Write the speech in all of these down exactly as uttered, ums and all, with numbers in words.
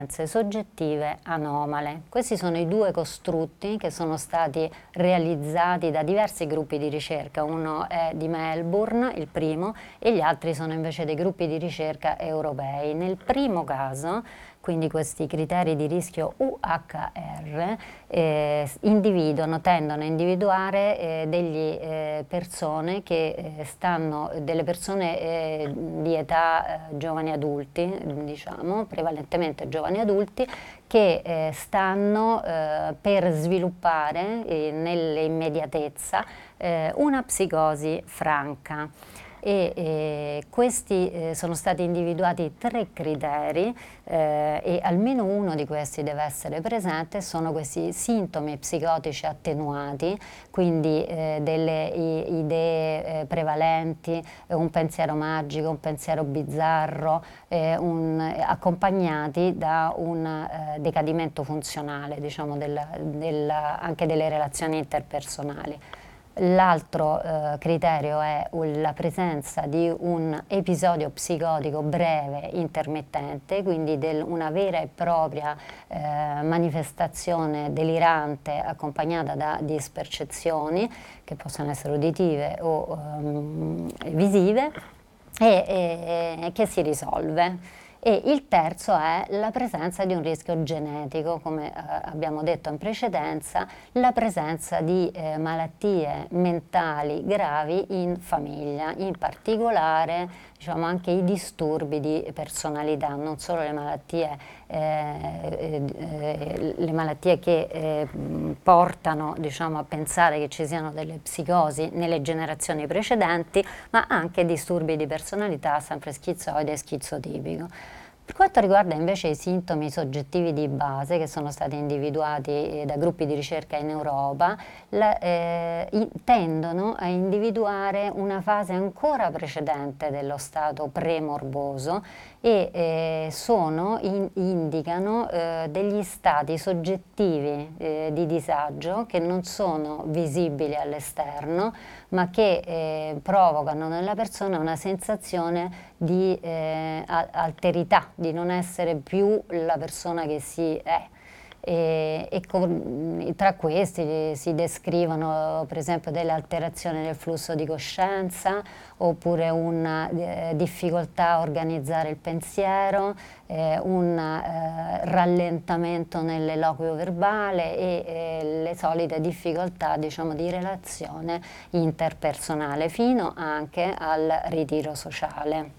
soggettive anomale. Questi sono i due costrutti che sono stati realizzati da diversi gruppi di ricerca, uno è di Melbourne, il primo, e gli altri sono invece dei gruppi di ricerca europei. Nel primo caso, quindi questi criteri di rischio U H R, eh, individuano, tendono a individuare eh, delle eh, persone che eh, stanno, delle persone eh, di età eh, giovani adulti, diciamo, prevalentemente giovani adulti, che eh, stanno eh, per sviluppare eh, nell'immediatezza eh, una psicosi franca. E, e questi eh, sono stati individuati tre criteri eh, e almeno uno di questi deve essere presente. Sono questi sintomi psicotici attenuati, quindi eh, delle i, idee eh, prevalenti, eh, un pensiero magico, un pensiero bizzarro, eh, un, eh, accompagnati da un eh, decadimento funzionale, diciamo, del, del, anche delle relazioni interpersonali. L'altro eh, criterio è la presenza di un episodio psicotico breve intermittente, quindi del, una vera e propria eh, manifestazione delirante accompagnata da dispercezioni che possono essere uditive o um, visive e, e, e che si risolve. E il terzo è la presenza di un rischio genetico, come eh, abbiamo detto in precedenza, la presenza di eh, malattie mentali gravi in famiglia, in particolare diciamo, anche i disturbi di personalità, non solo le malattie, eh, eh, le malattie che eh, portano diciamo, a pensare che ci siano delle psicosi nelle generazioni precedenti, ma anche disturbi di personalità, sempre schizoide e schizotipico. Per quanto riguarda invece i sintomi soggettivi di base che sono stati individuati eh, da gruppi di ricerca in Europa, la, eh, in, tendono a individuare una fase ancora precedente dello stato premorboso e eh, sono, in, indicano eh, degli stati soggettivi eh, di disagio che non sono visibili all'esterno, ma che eh, provocano nella persona una sensazione di eh, alterità, di non essere più la persona che si è. E, e con, tra questi si descrivono per esempio delle alterazioni del flusso di coscienza oppure una eh, difficoltà a organizzare il pensiero, eh, un eh, rallentamento nell'eloquio verbale e eh, le solite difficoltà diciamo, di relazione interpersonale fino anche al ritiro sociale.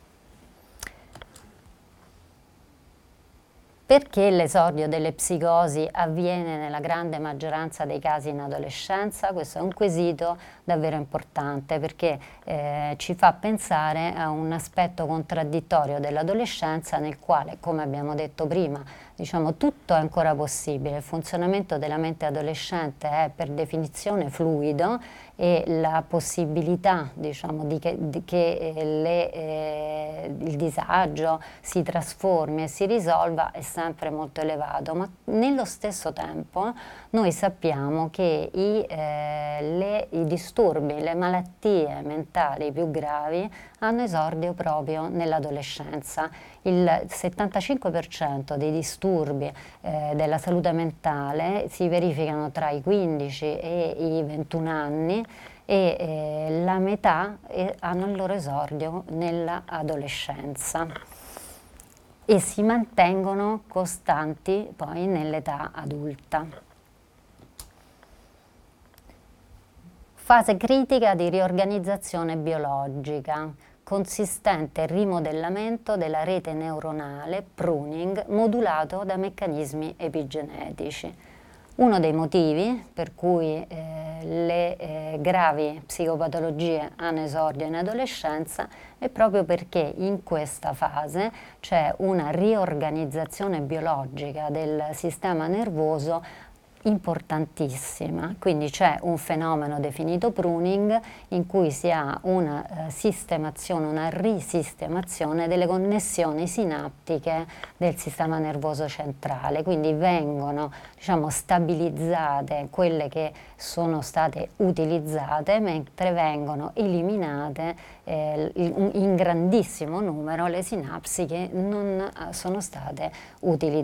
Perché l'esordio delle psicosi avviene nella grande maggioranza dei casi in adolescenza? Questo è un quesito davvero importante perché eh, ci fa pensare a un aspetto contraddittorio dell'adolescenza nel quale, come abbiamo detto prima, diciamo, tutto è ancora possibile. Il funzionamento della mente adolescente è per definizione fluido e la possibilità diciamo, di che, di che eh, le, eh, il disagio si trasformi e si risolva è sempre molto elevato, ma nello stesso tempo noi sappiamo che i, eh, le, i disturbi, le malattie mentali più gravi hanno esordio proprio nell'adolescenza. Il settantacinque per cento dei disturbi eh, della salute mentale si verificano tra i quindici e i ventuno anni e eh, la metà eh, hanno il loro esordio nell'adolescenza e si mantengono costanti poi nell'età adulta. Fase critica di riorganizzazione biologica, consistente rimodellamento della rete neuronale, pruning, modulato da meccanismi epigenetici. Uno dei motivi per cui eh, le eh, gravi psicopatologie hanno esordio in adolescenza è proprio perché in questa fase c'è una riorganizzazione biologica del sistema nervoso importantissima, quindi c'è un fenomeno definito pruning in cui si ha una eh, sistemazione, una risistemazione delle connessioni sinaptiche del sistema nervoso centrale, quindi vengono, diciamo, stabilizzate quelle che sono state utilizzate, mentre vengono eliminate eh, in grandissimo numero le sinapsi che non sono state utilizzate.